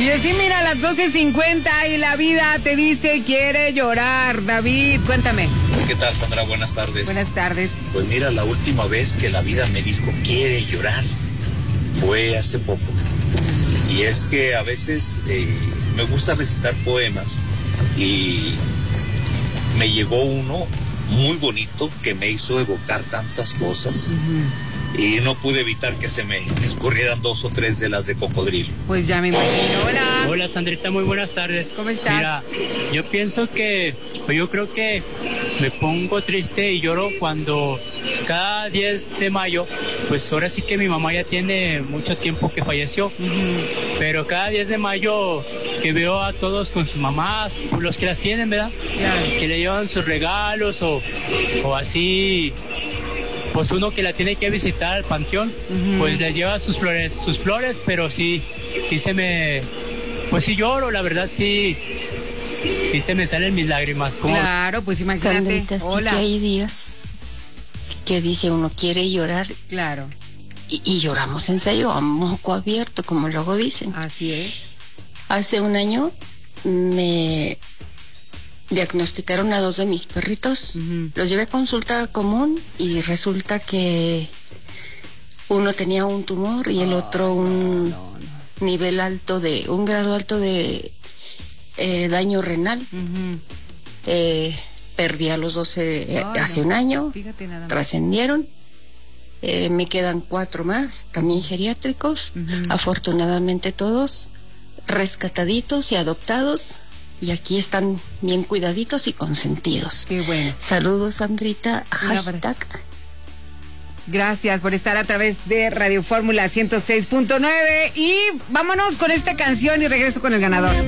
Y así mira, las 12:50 y la vida te dice quiere llorar. David, cuéntame. ¿Qué tal, Sandra? Buenas tardes. Buenas tardes. Pues mira, la última vez que la vida me dijo quiere llorar fue hace poco. Y es que a veces me gusta recitar poemas y me llegó uno muy bonito que me hizo evocar tantas cosas. Y no pude evitar que se me escurrieran 2 o 3 de las de cocodrilo. Pues ya me imagino. Hola. Hola, Sandrita, muy buenas tardes. ¿Cómo estás? Mira, yo pienso que, yo creo que me pongo triste y lloro cuando cada 10 de mayo, pues ahora sí que mi mamá ya tiene mucho tiempo que falleció, pero cada 10 de mayo que veo a todos con sus mamás, los que las tienen, ¿verdad? Claro. Que le llevan sus regalos o así. Pues uno que la tiene que visitar al panteón, pues le lleva sus flores, pero sí se me, pues sí lloro, la verdad sí se me salen mis lágrimas. ¿Cómo? Claro, pues imagínate. Sandrita, Hola. sí que hay días que dice uno quiere llorar Claro, y lloramos en serio, a moco abierto, como luego dicen. así es. Hace un año me diagnosticaron a 2 de mis perritos. Los llevé a consulta común y resulta que uno tenía un tumor y el otro un nivel alto un grado alto de daño renal. Perdí a los 2 hace un año. Fíjate nada más. Trascendieron. Me quedan 4 más, también geriátricos. Afortunadamente todos rescataditos y adoptados. Y aquí están bien cuidaditos y consentidos. Qué bueno. Saludos, Sandrita. Hashtag. Gracias por estar a través de Radio Fórmula 106.9 y vámonos con esta canción y regreso con el ganador.